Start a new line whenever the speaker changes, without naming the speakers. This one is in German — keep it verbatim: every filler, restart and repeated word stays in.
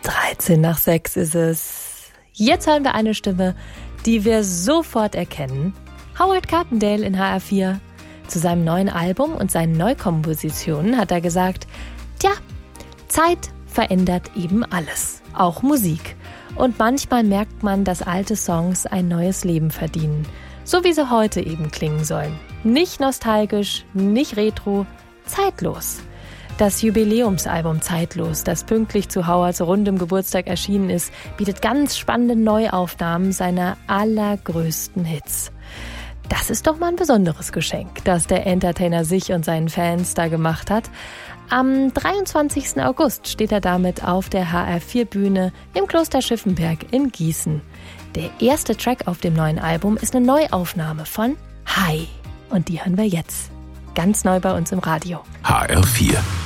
dreizehn nach sechs ist es. Jetzt hören wir eine Stimme, die wir sofort erkennen. Howard Carpendale in H R vier. Zu seinem neuen Album und seinen Neukompositionen hat er gesagt, tja, Zeit verändert eben alles, auch Musik. Und manchmal merkt man, dass alte Songs ein neues Leben verdienen. So wie sie heute eben klingen sollen. Nicht nostalgisch, nicht retro, zeitlos. Das Jubiläumsalbum Zeitlos, das pünktlich zu Howards rundem Geburtstag erschienen ist, bietet ganz spannende Neuaufnahmen seiner allergrößten Hits. Das ist doch mal ein besonderes Geschenk, das der Entertainer sich und seinen Fans da gemacht hat. Am dreiundzwanzigsten August steht er damit auf der H R vier Bühne im Kloster Schiffenberg in Gießen. Der erste Track auf dem neuen Album ist eine Neuaufnahme von Hi. Und die hören wir jetzt. Ganz neu bei uns im Radio.
H R vier